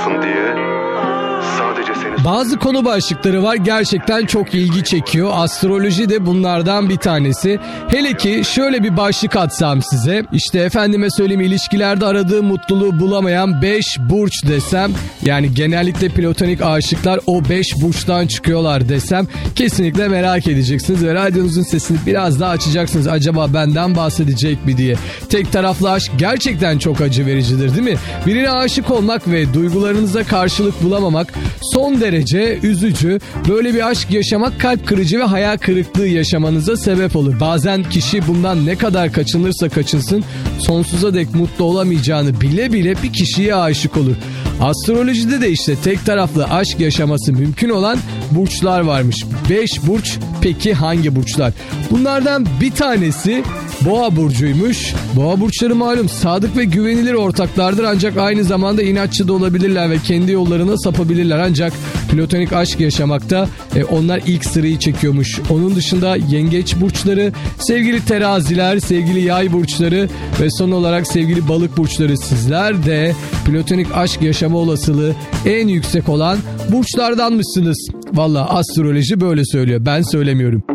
olsun diye sadece seni... Bazı konu başlıkları var, gerçekten çok ilgi çekiyor. Astroloji de bunlardan bir tanesi. Hele ki şöyle bir başlık atsam size. İşte efendime söyleyeyim, ilişkilerde aradığı mutluluğu bulamayan 5 burç desem. Yani genellikle platonik aşıklar o 5 burçtan çıkıyorlar desem. Kesinlikle merak edeceksiniz ve radyonuzun sesini biraz daha açacaksınız. Acaba benden bahsedecek mi diye. Tek taraflı aşk gerçekten çok acı vericidir, değil mi? Birine aşık olmak ve duygularınıza karşılık bulamamak son derece üzücü. Böyle bir aşk yaşamak kalp kırıcı ve hayal kırıklığı yaşamanıza sebep olur. Bazen kişi bundan ne kadar kaçınırsa kaçınsın sonsuza dek mutlu olamayacağını bile bile bir kişiye aşık olur. Astrolojide de işte tek taraflı aşk yaşaması mümkün olan burçlar varmış. 5 burç, peki hangi burçlar? Bunlardan bir tanesi Boğa burcuymuş. Boğa burçları malum sadık ve güvenilir ortaklardır, ancak aynı zamanda inatçı da olabilirler ve kendi yollarına sapabilirler. Ancak platonik aşk yaşamakta onlar ilk sırayı çekiyormuş. Onun dışında yengeç burçları, sevgili teraziler, sevgili yay burçları ve son olarak sevgili balık burçları, sizler de platonik aşk yaşama olasılığı en yüksek olan burçlardanmışsınız. Vallahi astroloji böyle söylüyor, ben söylemiyorum.